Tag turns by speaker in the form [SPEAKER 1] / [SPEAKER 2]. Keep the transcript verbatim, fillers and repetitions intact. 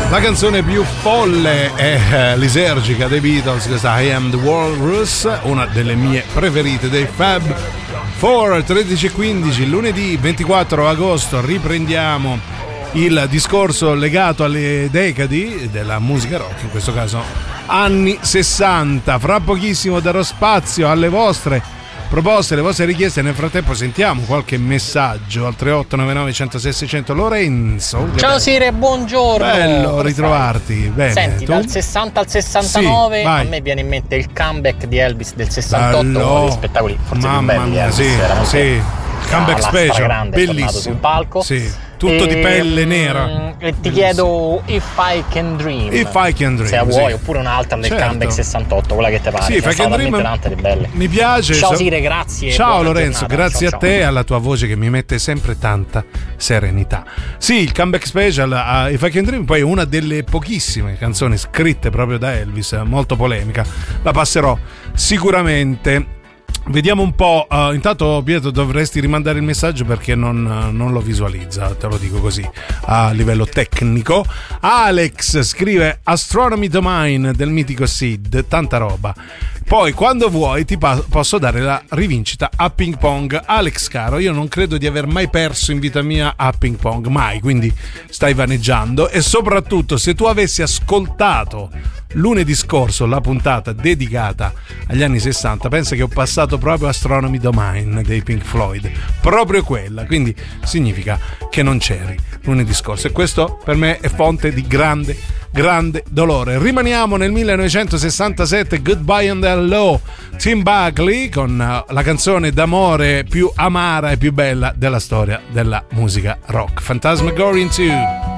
[SPEAKER 1] La canzone più folle e eh, lisergica dei Beatles, questa I Am The Walrus, una delle mie preferite dei Fab Four. Tredici e quindici, lunedì ventiquattro agosto, riprendiamo il discorso legato alle decadi della musica rock, in questo caso anni sessanta. Fra pochissimo darò spazio alle vostre proposte, le vostre richieste. Nel frattempo sentiamo qualche messaggio al tre otto nove nove uno zero sei sei zero zero. Lorenzo,
[SPEAKER 2] ciao bello. Sire, buongiorno,
[SPEAKER 1] bello come ritrovarti. Bene,
[SPEAKER 2] senti, tu? Dal sessanta al sessantanove, sì, a me viene in mente il comeback di Elvis del sessantotto, uno degli spettacoli forse
[SPEAKER 1] mamma
[SPEAKER 2] più belli
[SPEAKER 1] mia,
[SPEAKER 2] Elvis,
[SPEAKER 1] sì,
[SPEAKER 2] veramente
[SPEAKER 1] sì. Comeback special,
[SPEAKER 2] grande, bellissimo sul palco,
[SPEAKER 1] sì, tutto e, di pelle nera.
[SPEAKER 2] E ti chiedo If I Can Dream,
[SPEAKER 1] If I Can Dream,
[SPEAKER 2] se vuoi,
[SPEAKER 1] sì.
[SPEAKER 2] Oppure un'altra del
[SPEAKER 1] certo.
[SPEAKER 2] Comeback sessantotto, quella che te pare.
[SPEAKER 1] Sì, If I Can Dream
[SPEAKER 2] tante belle.
[SPEAKER 1] Mi piace.
[SPEAKER 2] Ciao Sire, grazie.
[SPEAKER 1] Ciao Lorenzo,
[SPEAKER 2] giornata.
[SPEAKER 1] grazie
[SPEAKER 2] ciao,
[SPEAKER 1] a te e
[SPEAKER 2] ciao.
[SPEAKER 1] alla tua voce che mi mette sempre tanta serenità. Sì, il Comeback Special a If I Can Dream, poi una delle pochissime canzoni scritte proprio da Elvis, molto polemica. La passerò sicuramente. Vediamo un po', uh, intanto Pietro dovresti rimandare il messaggio perché non, uh, non lo visualizza, te lo dico così a livello tecnico. Alex scrive Astronomy Domain del mitico Sid, tanta roba. Poi quando vuoi ti pa- posso dare la rivincita a ping pong. Alex caro, io non credo di aver mai perso in vita mia a ping pong, mai, quindi stai vaneggiando. E soprattutto se tu avessi ascoltato lunedì scorso la puntata dedicata agli anni sessanta, pensa che ho passato proprio Astronomy Domain dei Pink Floyd, proprio quella, quindi significa che non c'eri lunedì scorso e questo per me è fonte di grande grande dolore. Rimaniamo nel millenovecentosessantasette, Goodbye and Hello, Tim Buckley con la canzone d'amore più amara e più bella della storia della musica rock, Phantasmagoria in two.